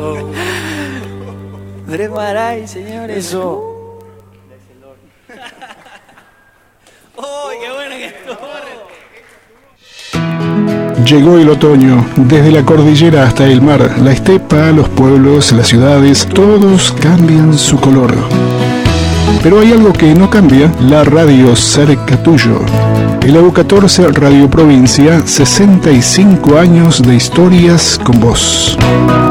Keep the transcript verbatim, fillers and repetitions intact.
Dres Maray, señores. Eso. ¡Oh, qué bueno que estuvo! Llegó el otoño, desde la cordillera hasta el mar, la estepa, los pueblos, las ciudades, todos cambian su color. Pero hay algo que no cambia, la radio cerca tuyo. El A U catorce Radio Provincia, sesenta y cinco años de historias con vos.